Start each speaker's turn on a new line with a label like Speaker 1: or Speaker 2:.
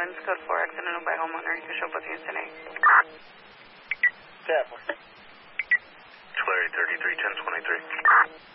Speaker 1: winds, code 4, accidental by homeowner. You can show both units tonight.
Speaker 2: Careful.
Speaker 3: Tulare 33, 1023.